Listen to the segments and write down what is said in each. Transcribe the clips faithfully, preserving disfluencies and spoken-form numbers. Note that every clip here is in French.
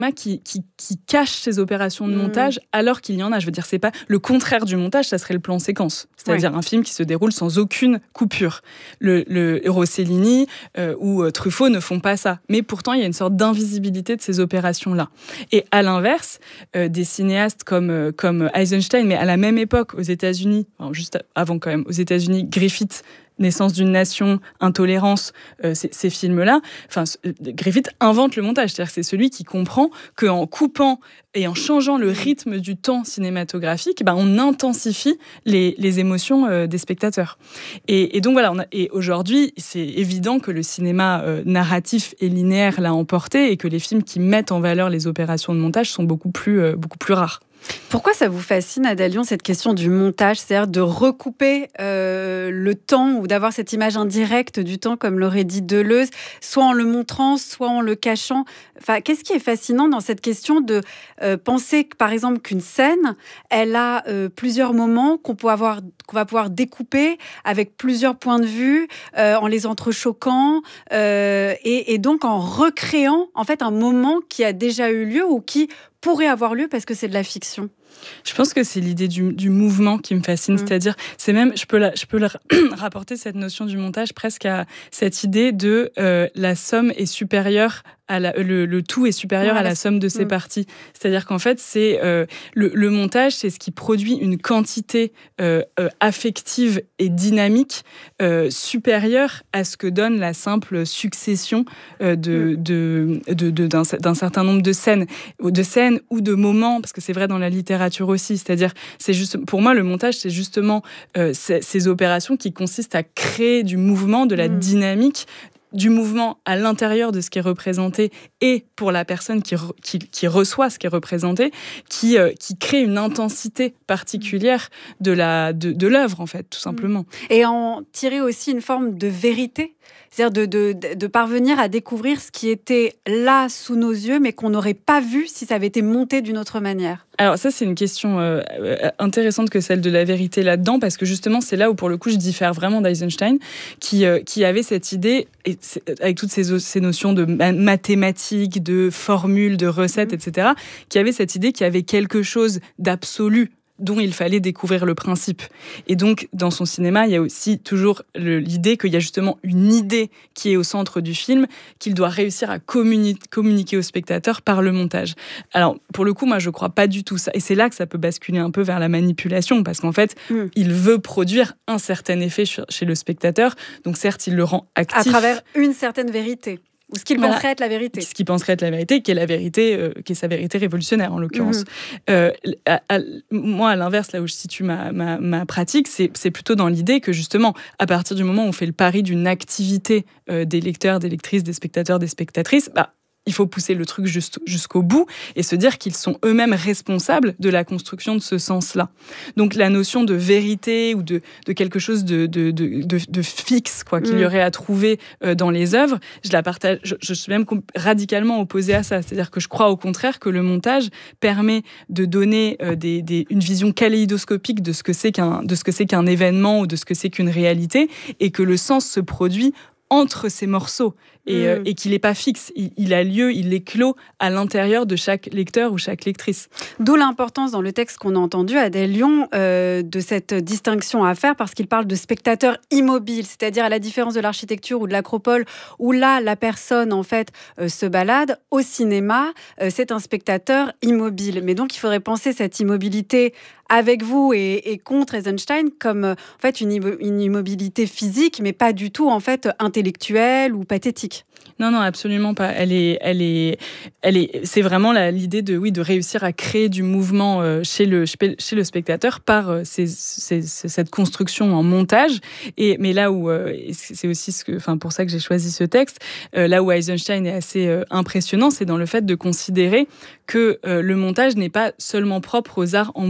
Qui, qui, qui cache ces opérations de montage mmh. alors qu'il y en a. Je veux dire, c'est pas le contraire du montage, ça serait le plan séquence. C'est-à-dire oui. un film qui se déroule sans aucune coupure. Le, le Rossellini euh, ou euh, Truffaut ne font pas ça. Mais pourtant, il y a une sorte d'invisibilité de ces opérations-là. Et à l'inverse, euh, des cinéastes comme, euh, comme Eisenstein, mais à la même époque aux États-Unis, enfin, juste avant quand même, aux États-Unis, Griffith, Naissance d'une nation, Intolérance, euh, ces, ces films-là, enfin, Griffith invente le montage. C'est-à-dire que c'est celui qui comprend qu'en coupant et en changeant le rythme du temps cinématographique, ben, on intensifie les, les émotions euh, des spectateurs. Et, et donc voilà, on a, et aujourd'hui, c'est évident que le cinéma euh, narratif et linéaire l'a emporté et que les films qui mettent en valeur les opérations de montage sont beaucoup plus, euh, beaucoup plus rares. Pourquoi ça vous fascine, Adèle, cette question du montage, c'est-à-dire de recouper euh, le temps ou d'avoir cette image indirecte du temps, comme l'aurait dit Deleuze, soit en le montrant, soit en le cachant. Enfin, qu'est-ce qui est fascinant dans cette question de euh, penser, par exemple, qu'une scène, elle a euh, plusieurs moments qu'on peut avoir, qu'on va pouvoir découper avec plusieurs points de vue, euh, en les entrechoquant euh, et, et donc en recréant en fait un moment qui a déjà eu lieu ou qui pourrait avoir lieu parce que c'est de la fiction. Je pense que c'est l'idée du, du mouvement qui me fascine, mmh. c'est-à-dire, c'est même, je peux, la, je peux la, rapporter cette notion du montage presque à cette idée de euh, la somme est supérieure à la, le, le tout est supérieur ouais, à la somme de ses mmh. parties. C'est-à-dire qu'en fait, c'est euh, le, le montage, c'est ce qui produit une quantité euh, euh, affective et dynamique euh, supérieure à ce que donne la simple succession euh, de, mmh. de, de, de, d'un, d'un certain nombre de scènes, de scènes ou de moments, parce que c'est vrai dans la littérature aussi. C'est-à-dire, c'est juste, pour moi, le montage, c'est justement euh, ces, ces opérations qui consistent à créer du mouvement, de la mmh. dynamique, du mouvement à l'intérieur de ce qui est représenté et pour la personne qui, re, qui, qui reçoit ce qui est représenté, qui, euh, qui crée une intensité particulière de, la, de, de l'œuvre, en fait, tout simplement. Et en tirer aussi une forme de vérité, c'est-à-dire de, de, de parvenir à découvrir ce qui était là sous nos yeux, mais qu'on n'aurait pas vu si ça avait été monté d'une autre manière. Alors ça, c'est une question euh, intéressante que celle de la vérité là-dedans, parce que justement, c'est là où, pour le coup, je diffère vraiment d'Eisenstein, qui, euh, qui avait cette idée, et avec toutes ces, ces notions de mathématiques, de formules, de recettes, mmh. et cetera, qui avait cette idée qu'il y avait quelque chose d'absolu dont il fallait découvrir le principe. Et donc, dans son cinéma, il y a aussi toujours le, l'idée qu'il y a justement une idée qui est au centre du film, qu'il doit réussir à communi- communiquer au spectateur par le montage. Alors, pour le coup, moi, je ne crois pas du tout ça. Et c'est là que ça peut basculer un peu vers la manipulation, parce qu'en fait, mmh. il veut produire un certain effet chez le spectateur. Donc, certes, il le rend actif. À travers une certaine vérité. Ou ce qu'il voilà. penserait être la vérité. Ce qu'il penserait être la vérité, qui est la vérité, euh, qui est sa vérité révolutionnaire, en l'occurrence. Mmh. Euh, à, à, moi, à l'inverse, là où je situe ma, ma, ma pratique, c'est, c'est plutôt dans l'idée que, justement, à partir du moment où on fait le pari d'une activité euh, des lecteurs, des lectrices, des spectateurs, des spectatrices, bah, il faut pousser le truc juste, jusqu'au bout et se dire qu'ils sont eux-mêmes responsables de la construction de ce sens-là. Donc la notion de vérité ou de, de quelque chose de, de, de, de, de fixe quoi, qu'il y aurait à trouver euh, dans les œuvres, je la partage. Je, je suis même radicalement opposée à ça. C'est-à-dire que je crois au contraire que le montage permet de donner euh, des, des, une vision kaléidoscopique de ce que c'est qu'un, de ce que c'est qu'un événement ou de ce que c'est qu'une réalité, et que le sens se produit entre ces morceaux et, mmh. euh, et qu'il n'est pas fixe. Il, il a lieu, il éclot à l'intérieur de chaque lecteur ou chaque lectrice. D'où l'importance dans le texte qu'on a entendu, Adèle Lyon, euh, de cette distinction à faire, parce qu'il parle de spectateurs immobiles, c'est-à-dire à la différence de l'architecture ou de l'acropole, où là, la personne, en fait, euh, se balade. Au cinéma, euh, c'est un spectateur immobile. Mais donc, il faudrait penser cette immobilité avec vous et, et contre Eisenstein comme euh, en fait une, une immobilité physique, mais pas du tout en fait intellectuelle ou pathétique. Non, non, absolument pas. Elle est, elle est, elle est. C'est vraiment la, l'idée de, oui, de réussir à créer du mouvement euh, chez le, chez le spectateur par euh, ces, ces, cette construction en montage. Et mais là où, euh, c'est aussi ce que, enfin, pour ça que j'ai choisi ce texte. Euh, là où Eisenstein est assez euh, impressionnant, c'est dans le fait de considérer que euh, le montage n'est pas seulement propre aux arts en mouvement.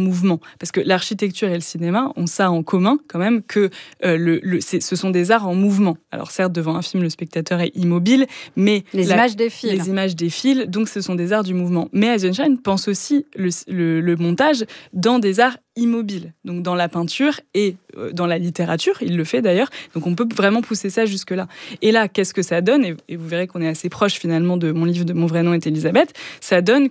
parce que l'architecture et le cinéma ont ça en commun quand même, que euh, le, le, c'est, ce sont des arts en mouvement. Alors certes, devant un film, le spectateur est immobile, mais les la, images défilent. Les images défilent, donc ce sont des arts du mouvement. Mais Eisenstein pense aussi le, le, le montage dans des arts immobiles, donc dans la peinture et euh, dans la littérature, il le fait d'ailleurs, donc on peut vraiment pousser ça jusque-là. Et là, qu'est-ce que ça donne ? et, et vous verrez qu'on est assez proche finalement de mon livre de Mon vrai nom est Elisabeth, ça donne